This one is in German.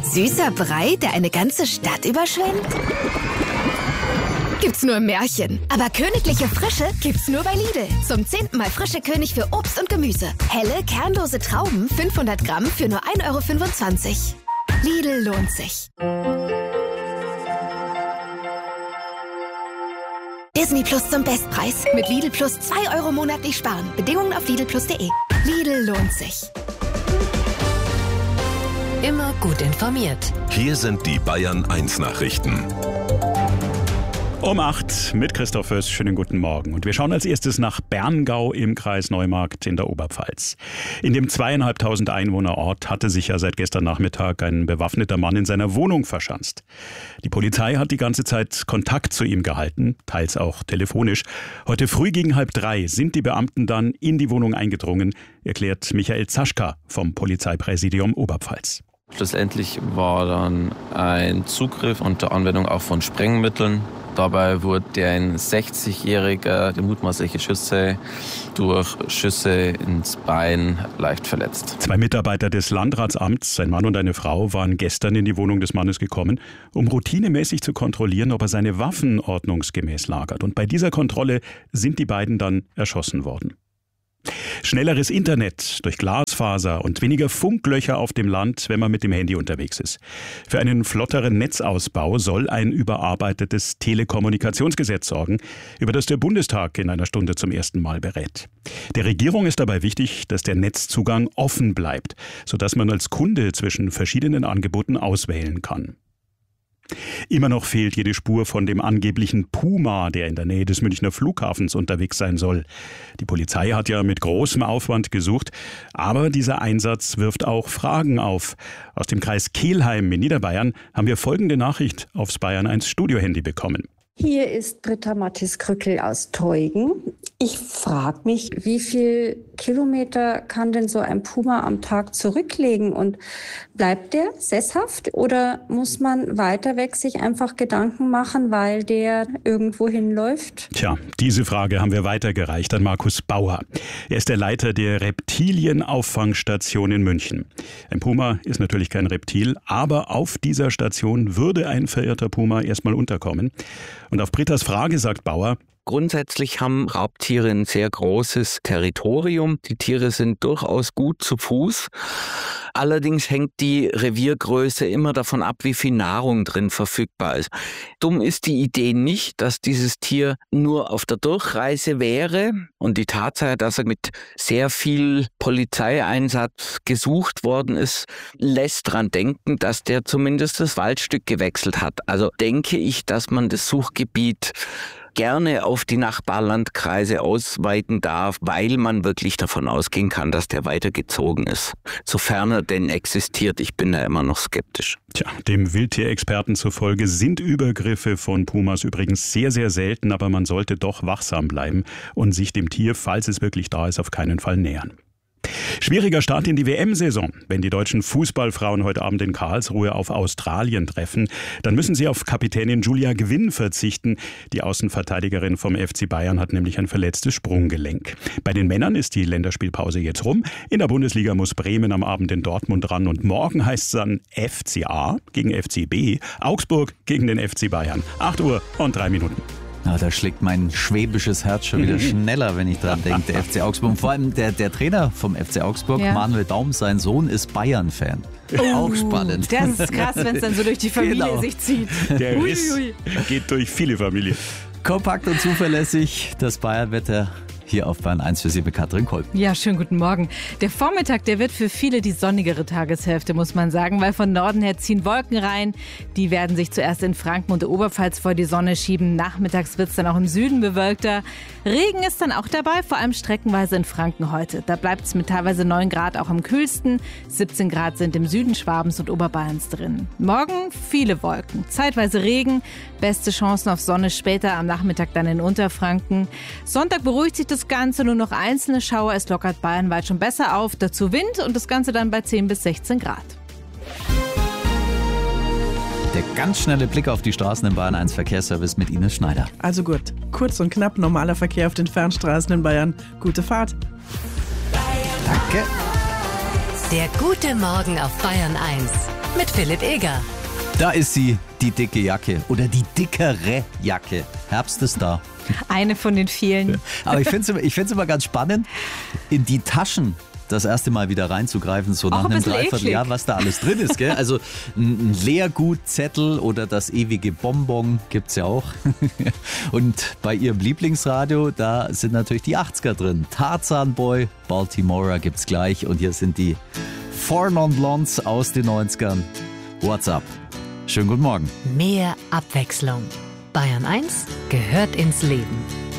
Süßer Brei, der eine ganze Stadt überschwemmt? Gibt's nur im Märchen. Aber königliche Frische gibt's nur bei Lidl. Zum 10. Mal frische König für Obst und Gemüse. Helle, kernlose Trauben, 500 Gramm für nur 1,25 €. Lidl lohnt sich. Disney Plus zum Bestpreis. Mit Lidl Plus 2 € monatlich sparen. Bedingungen auf lidlplus.de. Lidl lohnt sich. Immer gut informiert. Hier sind die Bayern 1 Nachrichten. Um 8 mit Christoph Föß. Schönen guten Morgen. Und wir schauen als erstes nach Berngau im Kreis Neumarkt in der Oberpfalz. In dem 2.500 Einwohnerort hatte sich ja seit gestern Nachmittag ein bewaffneter Mann in seiner Wohnung verschanzt. Die Polizei hat die ganze Zeit Kontakt zu ihm gehalten, teils auch telefonisch. Heute früh gegen 2:30 sind die Beamten dann in die Wohnung eingedrungen, erklärt Michael Zaschka vom Polizeipräsidium Oberpfalz. Schlussendlich war dann ein Zugriff unter Anwendung auch von Sprengmitteln. Dabei wurde ein 60-jähriger, der mutmaßliche Schütze, durch Schüsse ins Bein leicht verletzt. 2 Mitarbeiter des Landratsamts, ein Mann und eine Frau, waren gestern in die Wohnung des Mannes gekommen, um routinemäßig zu kontrollieren, ob er seine Waffen ordnungsgemäß lagert. Und bei dieser Kontrolle sind die beiden dann erschossen worden. Schnelleres Internet durch Glasfaser und weniger Funklöcher auf dem Land, wenn man mit dem Handy unterwegs ist. Für einen flotteren Netzausbau soll ein überarbeitetes Telekommunikationsgesetz sorgen, über das der Bundestag in einer Stunde zum ersten Mal berät. Der Regierung ist dabei wichtig, dass der Netzzugang offen bleibt, sodass man als Kunde zwischen verschiedenen Angeboten auswählen kann. Immer noch fehlt jede Spur von dem angeblichen Puma, der in der Nähe des Münchner Flughafens unterwegs sein soll. Die Polizei hat ja mit großem Aufwand gesucht, aber dieser Einsatz wirft auch Fragen auf. Aus dem Kreis Kelheim in Niederbayern haben wir folgende Nachricht aufs Bayern 1 Studiohandy bekommen. Hier ist Britta Mathis-Krückel aus Teugen. Ich frage mich, wie viel Kilometer kann denn so ein Puma am Tag zurücklegen? Und bleibt der sesshaft oder muss man weiter weg sich einfach Gedanken machen, weil der irgendwo hinläuft? Tja, diese Frage haben wir weitergereicht an Markus Bauer. Er ist der Leiter der Reptilienauffangstation in München. Ein Puma ist natürlich kein Reptil, aber auf dieser Station würde ein verirrter Puma erstmal unterkommen. Und auf Brittas Frage sagt Bauer: Grundsätzlich haben Raubtiere ein sehr großes Territorium. Die Tiere sind durchaus gut zu Fuß. Allerdings hängt die Reviergröße immer davon ab, wie viel Nahrung drin verfügbar ist. Dumm ist die Idee nicht, dass dieses Tier nur auf der Durchreise wäre. Und die Tatsache, dass er mit sehr viel Polizeieinsatz gesucht worden ist, lässt daran denken, dass der zumindest das Waldstück gewechselt hat. Also denke ich, dass man das Suchgebiet gerne auf die Nachbarlandkreise ausweiten darf, weil man wirklich davon ausgehen kann, dass der weitergezogen ist. Sofern er denn existiert, ich bin da immer noch skeptisch. Tja, dem Wildtierexperten zufolge sind Übergriffe von Pumas übrigens sehr, sehr selten, aber man sollte doch wachsam bleiben und sich dem Tier, falls es wirklich da ist, auf keinen Fall nähern. Schwieriger Start in die WM-Saison. Wenn die deutschen Fußballfrauen heute Abend in Karlsruhe auf Australien treffen, dann müssen sie auf Kapitänin Julia Gwinn verzichten. Die Außenverteidigerin vom FC Bayern hat nämlich ein verletztes Sprunggelenk. Bei den Männern ist die Länderspielpause jetzt rum. In der Bundesliga muss Bremen am Abend in Dortmund ran und morgen heißt es dann FCA gegen FCB, Augsburg gegen den FC Bayern. 8:03. Ja, da schlägt mein schwäbisches Herz schon wieder schneller, wenn ich dran denke, der FC Augsburg. Und vor allem der Trainer vom FC Augsburg, Manuel Daum, sein Sohn, ist Bayern-Fan. Auch spannend. Das ist krass, wenn es dann so durch die Familie sich zieht. Der Riss geht durch viele Familien. Kompakt und zuverlässig, das Bayern-Wetter hier auf Bayern 1 für Sie mit Katrin Kolb. Ja, schönen guten Morgen. Der Vormittag, der wird für viele die sonnigere Tageshälfte, muss man sagen, weil von Norden her ziehen Wolken rein. Die werden sich zuerst in Franken und der Oberpfalz vor die Sonne schieben. Nachmittags wird es dann auch im Süden bewölkter. Regen ist dann auch dabei, vor allem streckenweise in Franken heute. Da bleibt es mit teilweise 9 Grad auch am kühlsten. 17 Grad sind im Süden Schwabens und Oberbayerns drin. Morgen viele Wolken, zeitweise Regen. Beste Chancen auf Sonne später am Nachmittag dann in Unterfranken. Sonntag beruhigt sich das Ganze, nur noch einzelne Schauer. Es lockert bayernweit schon besser auf. Dazu Wind und das Ganze dann bei 10 bis 16 Grad. Der ganz schnelle Blick auf die Straßen im Bayern 1 Verkehrsservice mit Ines Schneider. Also gut, kurz und knapp, normaler Verkehr auf den Fernstraßen in Bayern. Gute Fahrt. Danke. Der gute Morgen auf Bayern 1 mit Philipp Eger. Da ist sie, die dicke Jacke oder die dickere Jacke. Herbst ist da. Eine von den vielen. Aber ich finde es immer ganz spannend, in die Taschen das erste Mal wieder reinzugreifen, so nach einem Dreivierteljahr, was da alles drin ist. Gell? Also ein Leergutzettel oder das ewige Bonbon gibt's ja auch. Und bei ihrem Lieblingsradio, da sind natürlich die 80er drin. Tarzan Boy, Baltimora gibt's gleich. Und hier sind die Four Non Blondes aus den 90ern. What's up? Schönen guten Morgen. Mehr Abwechslung. Bayern 1 gehört ins Leben.